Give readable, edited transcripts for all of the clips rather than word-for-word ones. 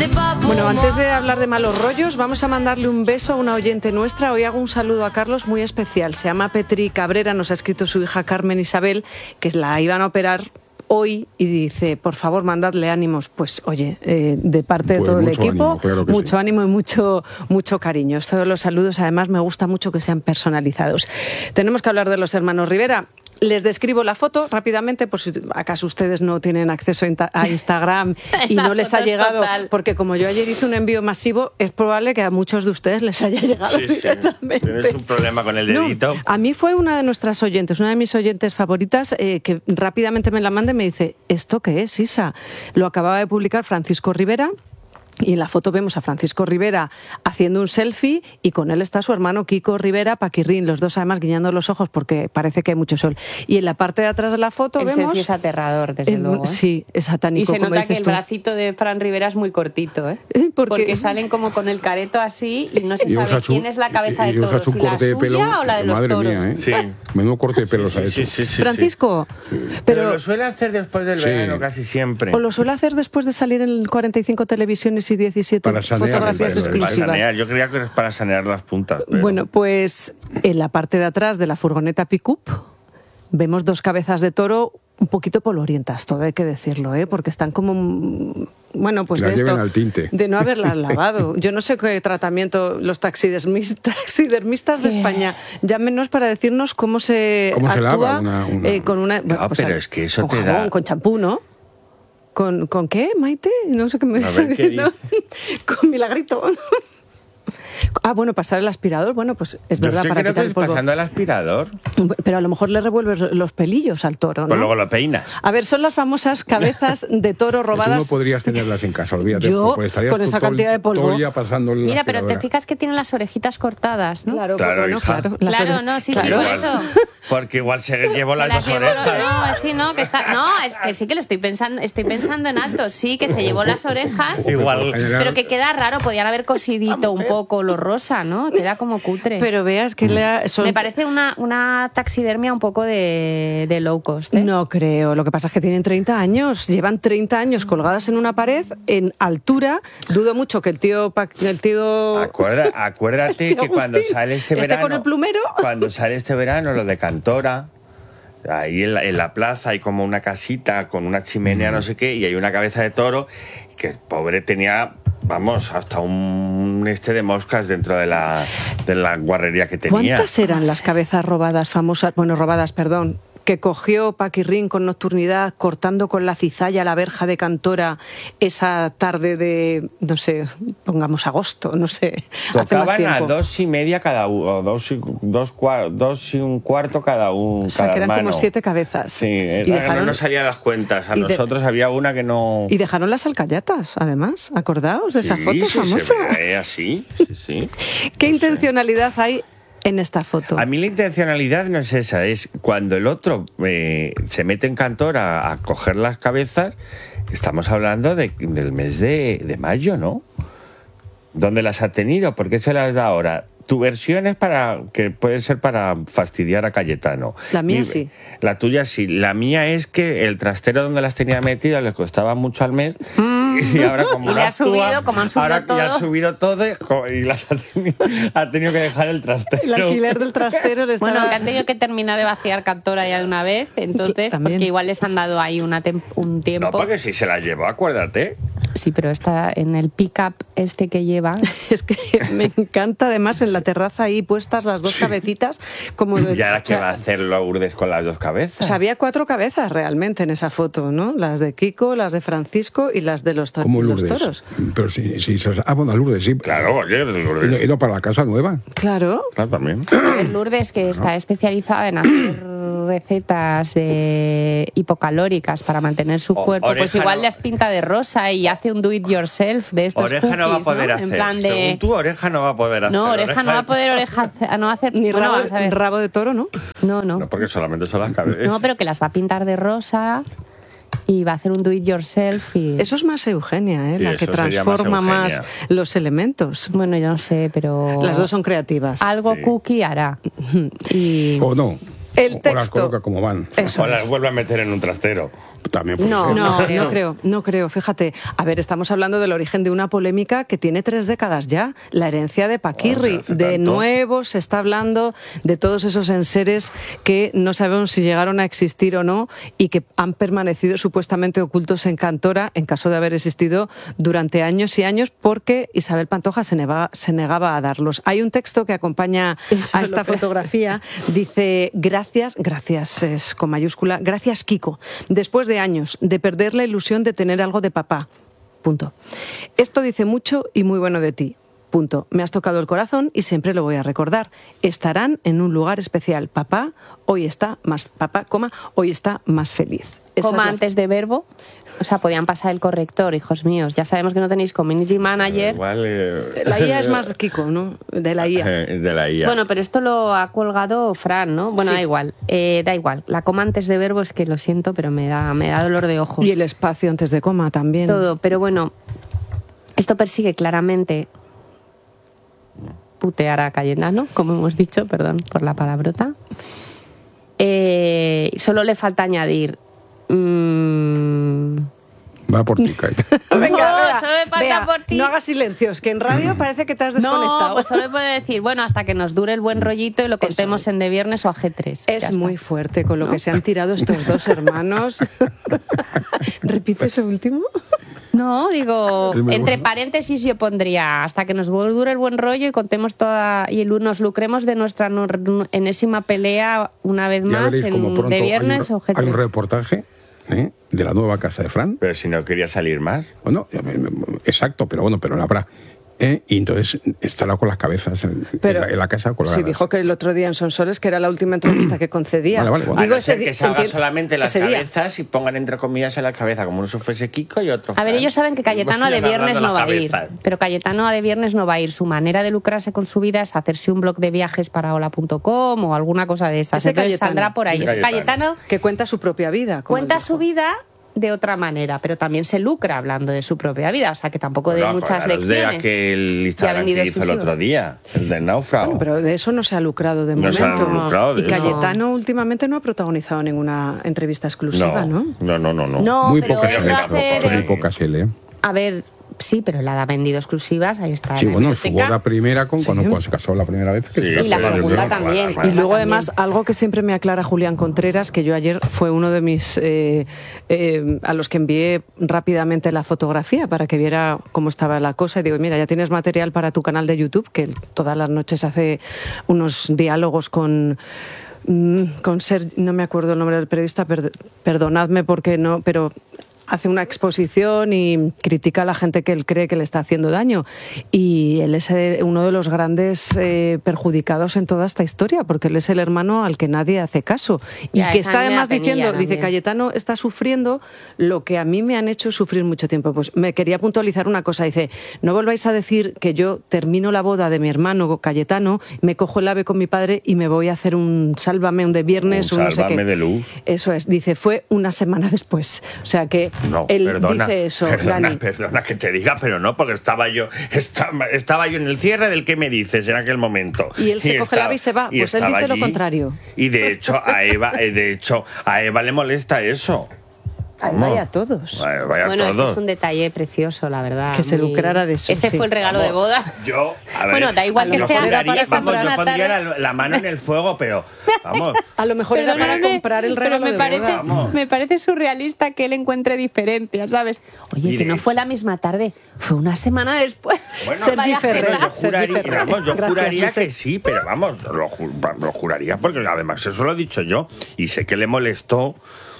Bueno, antes de hablar de malos rollos, vamos a mandarle un beso a una oyente nuestra. Hoy hago un saludo a Carlos muy especial. Se llama Petri Cabrera, nos ha escrito su hija Carmen Isabel, que la iban a operar hoy y dice, por favor, mandadle ánimos. Pues oye, de parte de todo el equipo, ánimo, claro que mucho sí. ánimo y mucho cariño. Todos los saludos, además, me gusta mucho que sean personalizados. Tenemos que hablar de los hermanos Rivera. Les describo la foto rápidamente, por si acaso ustedes no tienen acceso a Instagram y no les ha llegado, total. Porque como yo ayer hice un envío masivo, es probable que a muchos de ustedes les haya llegado directamente. Tienes un problema con el dedito. No, a mí fue una de nuestras oyentes, una de mis oyentes favoritas, que rápidamente me la manda y me dice, ¿esto qué es, Isa? Lo acababa de publicar Francisco Rivera. Y en la foto vemos a Francisco Rivera haciendo un selfie y con él está su hermano Kiko Rivera, Paquirrín, los dos además guiñando los ojos porque parece que hay mucho sol. Y en la parte de atrás de la foto el vemos... selfie es aterrador, desde luego. Sí, es satánico. Y se nota que el tú. bracito de Fran Rivera es muy cortito, ¿eh? Porque salen como con el careto así y no se sabe quién es la cabeza de toros, si la suya o la de los toros. Mía, ¿eh? Sí. Menudo corte de pelos ha hecho. Francisco, pero lo suele hacer después del verano casi siempre. O lo suele hacer después de salir en 45 televisiones y 17 fotografías exclusivas. Para sanear. Yo creía que era para sanear las puntas. Pero... Bueno, pues en la parte de atrás de la furgoneta pick-up vemos dos cabezas de toro un poquito polvorientas, todo hay que decirlo, ¿eh? Porque están como... Bueno, pues las de esto, al tinte. De no haberlas lavado. Yo no sé qué tratamiento los taxidermistas de España, llámenos para decirnos cómo se actúa se lava con una... No, bueno, pues pero es que eso con te jabón, da... con champú, ¿no? ¿Con qué, Maite? No sé qué me dice. Con Milagrito. Ah, bueno, pasar el aspirador, bueno, pues es verdad, para quitar el polvo. Pasando el aspirador. Pero a lo mejor le revuelves los pelillos al toro, ¿no? Pues luego lo peinas. A ver, son las famosas cabezas de toro robadas. Tú no podrías tenerlas en casa, olvídate. Yo, pues estarías con esa cantidad de polvo. todo el día pasando el Mira, pero te fijas que tienen las orejitas cortadas, ¿no? Claro, claro, bueno, hija. Claro, no, sí, Claro. por eso. Porque igual se llevó las dos orejas. No, sí, no, que está... No, es que sí que lo estoy pensando en alto, sí, que se llevó las orejas. Igual. Pero que queda raro, podían haber cosidito un poco lo rosa, ¿no? Queda como cutre. Pero veas que Me parece una taxidermia un poco de low cost, ¿eh? No creo. Lo que pasa es que tienen 30 años. Llevan 30 años colgadas en una pared, en altura. Dudo mucho que el tío... Acuérdate que cuando sale este verano... con el plumero. Cuando sale este verano, lo de Cantora... Ahí en la plaza hay como una casita con una chimenea, no sé qué, y hay una cabeza de toro que el pobre tenía, vamos, hasta un de moscas dentro de la guarrería que tenía. ¿Cuántas eran las cabezas robadas, que cogió Paquirrín con nocturnidad, cortando con la cizalla la verja de Cantora esa tarde de, no sé, pongamos agosto, no sé, Tocaban hace más tiempo. a 2,5 cada uno, 2,25 cada uno. O sea, que eran hermano. como 7 cabezas. Sí, dejaron, no salían las cuentas. A nosotros había una que no... Y dejaron las alcayatas, además. ¿Acordaos de esa foto famosa? Se ve así, sí. ¿Qué intencionalidad hay en esta foto? A mí la intencionalidad no es esa, es cuando el otro se mete en Cantora a coger las cabezas, estamos hablando del mes de mayo, ¿no? ¿Dónde las ha tenido? ¿Por qué se las da ahora? Tu versión es que puede ser para fastidiar a Cayetano. La mía sí. La tuya sí. La mía es que el trastero donde las tenía metidas le costaba mucho al mes. Y ahora como y le ha subido, como han subido ahora todo. Ya ha subido todo y las ha tenido que dejar el trastero. El alquiler del trastero le estaba... Bueno, que han tenido que terminar de vaciar Cantora ya de una vez, entonces, porque igual les han dado ahí un tiempo. No, porque si se las llevó, acuérdate. Sí, pero está en el pick-up que lleva. Es que me encanta, además, en la terraza ahí puestas las dos cabecitas. Como de... ¿Y ahora qué va a hacer Lourdes con las dos cabezas? Pues había 4 cabezas realmente en esa foto, ¿no? Las de Kiko, las de Francisco y las de los toros. Como Lourdes. Pero sí, bueno, Lourdes, sí. Claro, oye, Lourdes. He ido para la casa nueva. Claro. Claro, también. Lourdes, que está especializada en hacer recetas hipocalóricas para mantener su cuerpo, pues igual les pinta de rosa y hace un do it yourself de estos Oreja cookies, no va a poder ¿no? hacer. En plan de... Según tú, Oreja no va a poder hacer. No, Oreja no va a poder hacer ni bueno, rabo de toro, ¿no? No. No, porque solamente son las cabezas. No, pero que las va a pintar de rosa y va a hacer un do it yourself y... Eso es más Eugenia, Sí, la que transforma más los elementos. Bueno, yo no sé, pero... Las dos son creativas. Algo cookie hará. Y... O no. El texto. O las coloca como van. Eso o las vuelve a meter en un trastero. También puede No, ser. No creo. Fíjate, a ver, estamos hablando del origen de una polémica que tiene 3 décadas ya, la herencia de Paquirri. O sea, De tanto. nuevo se está hablando de todos esos enseres que no sabemos si llegaron a existir o no y que han permanecido supuestamente ocultos en Cantora, en caso de haber existido durante años y años, porque Isabel Pantoja se negaba a darlos. Hay un texto que acompaña a esta fotografía, dice, gracias es con mayúscula, gracias Kiko, después de años de perder la ilusión de tener algo de papá. Punto. Esto dice mucho y muy bueno de ti. Punto. Me has tocado el corazón y siempre lo voy a recordar. Estarán en un lugar especial. Papá, hoy está más feliz. Esa Coma es la- antes de verbo. O sea, podían pasar el corrector, hijos míos. Ya sabemos que no tenéis community manager. Igual, La IA es más Kiko, ¿no? De la IA. de la IA. Bueno, pero esto lo ha colgado Fran, ¿no? Bueno, Sí. da igual. Da igual. La coma antes de verbo es que lo siento, pero me da dolor de ojos. Y el espacio antes de coma también. Todo. Pero bueno, esto persigue claramente putear a Cayetano, como hemos dicho, perdón por la palabrota. Solo le falta añadir... Va por ti, Kai. Venga, No, solo me falta por ti. No hagas silencios, que en radio parece que te has desconectado. No, pues solo puede decir, bueno, hasta que nos dure el buen rollito y lo contemos en De Viernes o a G3. Ya Es está. muy fuerte con lo que se han tirado estos dos hermanos. ¿Repite eso último? No, digo, Primero, entre ¿no? paréntesis yo pondría hasta que nos dure el buen rollo y contemos toda y nos lucremos de nuestra enésima pelea una vez Ya más veréis como en pronto De Viernes o hay un G3. reportaje de la nueva casa de Fran. Pero si no quería salir más. Bueno, exacto, pero bueno, pero la habrá. Y entonces estará con las cabezas en la casa colgadas. Sí, dijo que el otro día en Sonsoles que era la última entrevista que concedía. Vale, bueno. A no ser ese que di- salga enti- solamente las ese día. cabezas y pongan entre comillas en la cabeza, como uno se fuese Kiko y otro. A ver, Fran. ellos saben que Cayetano a De Vayan Viernes agarrando no va las a ir, cabezas. pero Cayetano a De Viernes no va a ir. Su manera de lucrarse con su vida es hacerse un blog de viajes para hola.com o alguna cosa de esas. Ese Entonces Cayetano. saldrá por ahí. Ese Ese Cayetano. Cayetano Que cuenta su propia vida. como cuenta él dijo. su vida de otra manera, pero también se lucra hablando de su propia vida, o sea que tampoco de Bueno, muchas acordaros de lecciones. aquel Y ha Instagram vendido que hizo el exclusivo. otro día, el del náufrago. Bueno, pero de eso no se ha lucrado de No se ha momento. lucrado de y eso. Cayetano últimamente no ha protagonizado ninguna entrevista exclusiva, ¿no? No. No, Muy pero pocas él lo hace son muy de- pocas él, ¿eh? A ver, sí, pero la ha vendido exclusivas, ahí está. Sí, en la bueno, su biblioteca. boda primera cuando se casó la primera vez. que Sí. se Y casó la desde segunda luego. también. Y Bueno, luego, también. además, algo que siempre me aclara Julián Contreras, que yo ayer fue uno de mis a los que envié rápidamente la fotografía para que viera cómo estaba la cosa. Y digo, mira, ya tienes material para tu canal de YouTube, que él todas las noches hace unos diálogos con no me acuerdo el nombre del periodista, perdonadme porque no, pero hace una exposición y critica a la gente que él cree que le está haciendo daño. Y él es uno de los grandes perjudicados en toda esta historia, porque él es el hermano al que nadie hace caso. Y Ya, que esa está me da además penilla diciendo, dice, también. Cayetano está sufriendo lo que a mí me han hecho sufrir mucho tiempo. Pues me quería puntualizar una cosa. Dice, no volváis a decir que yo termino la boda de mi hermano Cayetano, me cojo el ave con mi padre y me voy a hacer un sálvame, un de viernes, Un un no sé qué. sálvame de luz. Eso es. Dice, fue una semana después. O sea que No, él perdona, dice eso, perdona, Dani. perdona que te diga, pero no, porque estaba yo en el cierre del que me dices en aquel momento. Y él se coge el ave y se va. Pues él estaba dice lo contrario. Y de hecho a Eva le molesta eso. Ay, Vamos. vaya a todos. Vaya Bueno, es que todos. es un detalle precioso, la verdad. Que se muy- lucrara de eso, Ese sí. fue el regalo Vamos, de boda. Yo, a ver, Bueno, da igual a que lo sea mejor era para esa comprar yo una pondría tarde. la mano en el fuego, pero vamos. A lo mejor era para Perdóname, comprar el pero regalo me de parece, boda. Vamos. me parece surrealista que él encuentre diferencias, ¿sabes? Oye, Y que de no fue hecho- la misma tarde, fue una semana después. Bueno, Sergi Vaya Ferrer. Pero jeta. yo juraría, Sergi Ferrer. vamos, yo Gracias, juraría José. que sí, pero vamos, lo juraría porque además eso lo he dicho yo y sé que le molestó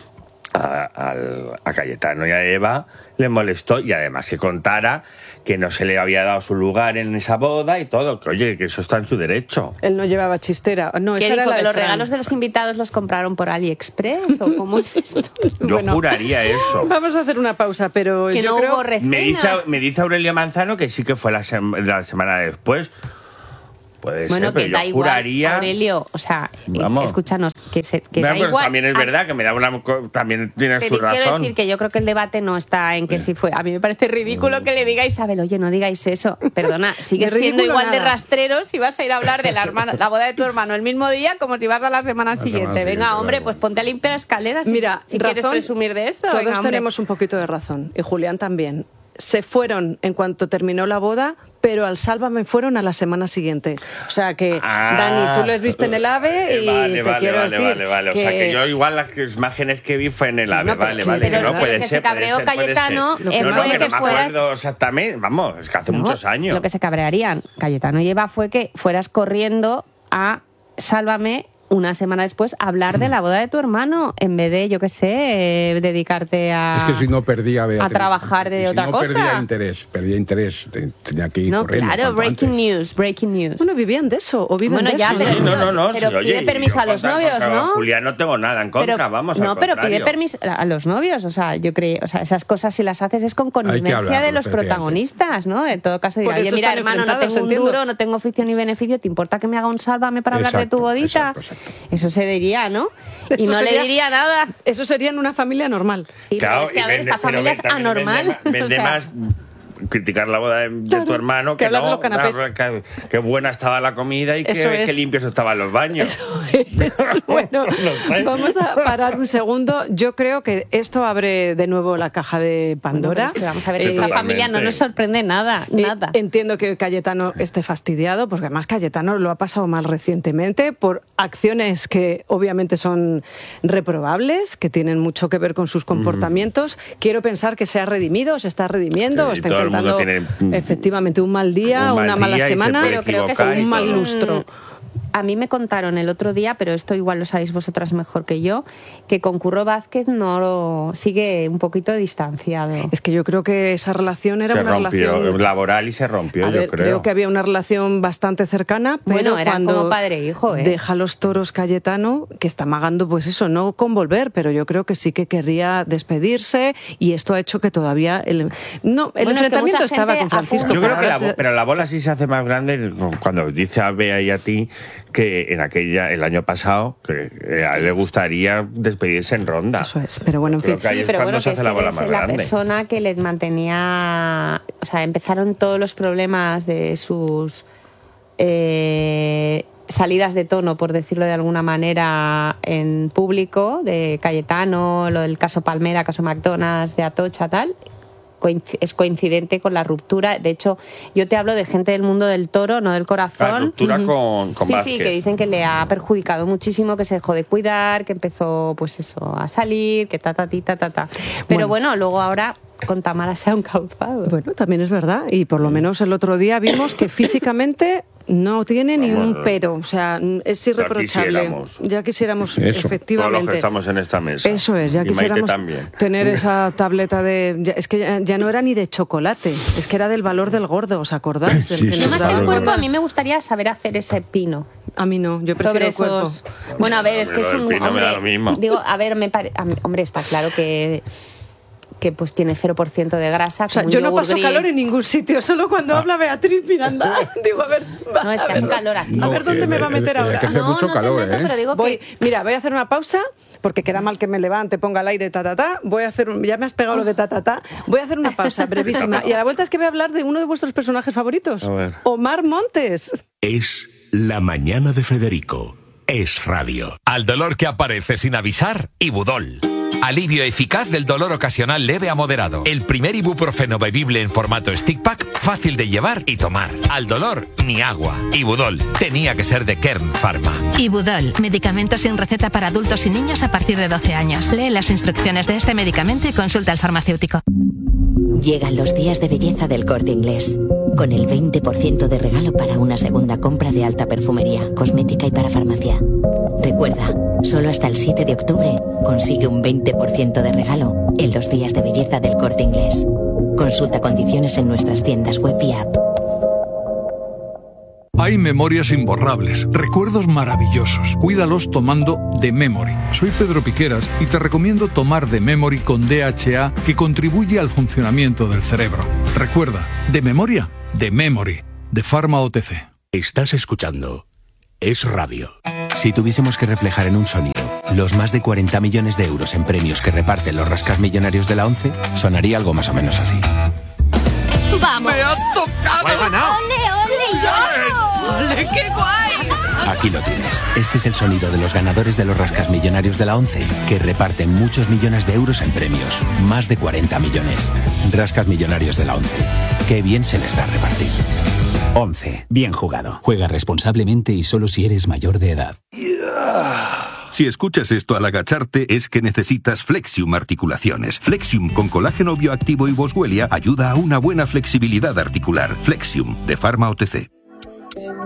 a Cayetano y a Eva, le molestó y además que contara que no se le había dado su lugar en esa boda y todo, que oye, que eso está en su derecho. Él no llevaba chistera. No, ¿Qué esa era dijo? la ¿Que de los Fran. regalos de los invitados los compraron por AliExpress o cómo es esto? Yo Bueno. juraría eso. Vamos a hacer una pausa, pero Que yo no creo... hubo Me dice, recenas. me dice Aurelia Manzano que sí que fue la semana después. Puede bueno, ser, pero que da yo igual, juraría... Aurelio, o sea, Vamos. escúchanos, que da Pues igual. también es verdad que me da también tienes Pero tu quiero razón. decir que yo creo que el debate no está en que si fue... A mí me parece ridículo que le diga a Isabel, oye, no digáis eso. Perdona, sigues De ridículo siendo igual de nada. rastrero si vas a ir a hablar de la boda de tu hermano el mismo día como si vas a la semana siguiente. Venga, siguiente, hombre, claro. pues ponte a limpiar escaleras Mira, si quieres razón, presumir de eso. Todos Venga, hombre. tenemos un poquito de razón, y Julián también. Se fueron en cuanto terminó la boda, pero al Sálvame fueron a la semana siguiente. O sea que, Dani, tú les viste en el AVE y te quiero decir vale. O sea que yo igual las imágenes que vi fue en el AVE, Bueno, vale. pero No puede que ser. se cabreó puede ser. Cayetano, No, fue que que no me fueras- acuerdo exactamente. Vamos, es que hace No, muchos años. Lo que se cabrearían, Cayetano y Eva, fue que fueras corriendo a Sálvame una semana después a hablar de la boda de tu hermano, en vez de, yo qué sé, dedicarte a... Es que si no perdía, Beatriz, a trabajar de si otra no cosa. perdía interés, tenía que ir No, corriendo. claro, cuanto breaking news. Bueno, vivían de eso, o viven Bueno, de ya, eso. pero- Sí, no. pero sí, pide oye, permiso yo a los contra novios, ¿no? Julián no tengo nada en contra, Pero, vamos, no, al pero pide contrario. permiso a los novios, o sea, yo creo, o sea, esas cosas si las haces es con connivencia hablarlo, de los efectivamente. protagonistas, ¿no? En todo caso dirá, Por oye, eso mira, están hermano, no enfrentados, tengo un entiendo. duro, no tengo oficio ni beneficio, ¿te importa que me haga un sálvame para hablar de tu Exacto, bodita? exacto. Eso se diría, ¿no? Y Eso no le sería- diría nada. Eso sería en una familia normal. Sí, Claro, pero es que, y a ver, vende- esta pero familia es también anormal. Vende o sea, más criticar la boda de Claro, tu hermano que que hablar de no. los canapés. Qué buena estaba la comida y Eso es. qué limpios estaban los baños. Bueno, No sé. vamos a parar un segundo. Yo creo que esto abre de nuevo la caja de Pandora. es que vamos a ver, Sí, esta totalmente. familia no nos sorprende nada, nada. Entiendo que Cayetano esté fastidiado, porque además Cayetano lo ha pasado mal recientemente por acciones que obviamente son reprobables, que tienen mucho que ver con sus comportamientos. Quiero pensar que se ha redimido, se está redimiendo, Sí, está todo el mundo intentando tiene efectivamente un mal día, un mal una mala día y se semana, puede Pero creo que equivocar sí, un mal todo. lustro. A mí me contaron el otro día, pero esto igual lo sabéis vosotras mejor que yo, que con Curro Vázquez no sigue un poquito distanciado. Es que yo creo que esa relación era Se una rompió relación laboral y se rompió, A yo ver, creo. que había una relación bastante cercana, pero Bueno, eran cuando como padre e hijo, ¿eh? deja los toros Cayetano, que está amagando, pues eso, no con volver, pero yo creo que sí que querría despedirse y esto ha hecho que todavía el Bueno, es que enfrentamiento mucha estaba gente con Francisco. Yo creo que Ahora se- pero la bola sí se hace más grande cuando dice a Bea y a ti que el año pasado, que a él le gustaría despedirse en ronda. Eso es, pero bueno, en Creo fin. que ahí es pero cuando bueno, se que hace es la que bola eres más la grande. persona que les mantenía, o sea, empezaron todos los problemas de sus salidas de tono, por decirlo de alguna manera, en público, de Cayetano, lo del caso Palmera, caso McDonald's, de Atocha, tal. Es coincidente con la ruptura. De hecho, yo te hablo de gente del mundo del toro, no del corazón. La ruptura con Sí, Vázquez. sí, que dicen que le ha perjudicado muchísimo, que se dejó de cuidar, que empezó, pues eso, a salir, que ta. Pero bueno, luego ahora con Tamara se ha encauzado. Bueno, también es verdad, y por lo menos el otro día vimos que físicamente no tiene ni Vamos, un pero, o sea, es irreprochable. Ya quisiéramos Eso. efectivamente. Todos los que estamos en esta mesa. Eso es, ya Y Maite quisiéramos también. tener esa tableta de... es que ya no era ni de chocolate, es que era del valor del gordo, ¿os acordáis? Del Sí, que sí, nos Más que daban el cuerpo, cuando- a mí me gustaría saber hacer ese pino. A mí no, yo prefiero Sobre el cuerpo. esos... Bueno, a ver, es que es Lo del un pino me hombre... da lo mismo. Digo, a ver, hombre, está claro que pues tiene 0% de grasa. O sea, como un yo no yogur paso gris. calor en ningún sitio, solo cuando habla Beatriz Miranda. Digo, a ver, No, es que hace calor aquí. a ver dónde me va a meter ahora. que hace mucho te calor, meto, ¿eh? pero digo Voy, que... mira, voy a hacer una pausa porque queda mal que me levante, ponga al aire, Voy a hacer, ya me has pegado lo de Voy a hacer una pausa brevísima. Y a la vuelta es que voy a hablar de uno de vuestros personajes favoritos, A ver. Omar Montes. Es La Mañana de Federico. Es radio. Al dolor que aparece sin avisar, Ibudol. Alivio eficaz del dolor ocasional leve a moderado. El primer ibuprofeno bebible en formato stick pack, fácil de llevar y tomar. Al dolor, ni agua. Ibudol. Tenía que ser de Kern Pharma. Ibudol, medicamento sin receta para adultos y niños a partir de 12 años. Lee las instrucciones de este medicamento y consulta al farmacéutico. Llegan los días de belleza del Corte Inglés, con el 20% de regalo para una segunda compra de alta perfumería, cosmética y para farmacia. Recuerda, solo hasta el 7 de octubre consigue un 20% de regalo en los días de belleza del Corte Inglés. Consulta condiciones en nuestras tiendas web y app. Hay memorias imborrables, recuerdos maravillosos. Cuídalos tomando The Memory. Soy Pedro Piqueras y te recomiendo tomar The Memory con DHA, que contribuye al funcionamiento del cerebro. Recuerda, de memoria, The Memory, de Pharma OTC. Estás escuchando Es Radio. Si tuviésemos que reflejar en un sonido los más de 40 millones de euros en premios que reparten los rascasmillonarios de la ONCE, sonaría algo más o menos así. ¡Vamos! ¡Me has tocado! ¡He ganado! ¡Ole, ole! ¡Ole, qué guay! Aquí lo tienes. Este es el sonido de los ganadores de los rascasmillonarios de la ONCE, que reparten muchos millones de euros en premios. Más de 40 millones. Rascasmillonarios de la ONCE. Qué bien se les da repartir. 11. Bien jugado. Juega responsablemente y solo si eres mayor de edad. Si escuchas esto al agacharte es que necesitas Flexium Articulaciones. Flexium con colágeno bioactivo y boswellia ayuda a una buena flexibilidad articular. Flexium de Pharma OTC.